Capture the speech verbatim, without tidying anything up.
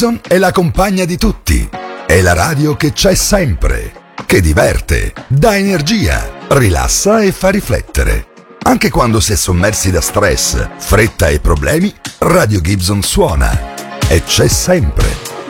È la compagna di tutti. È la radio che c'è sempre, che diverte, dà energia, rilassa e fa riflettere. Anche quando si è sommersi da stress, fretta e problemi, Radio Gibson suona e c'è sempre.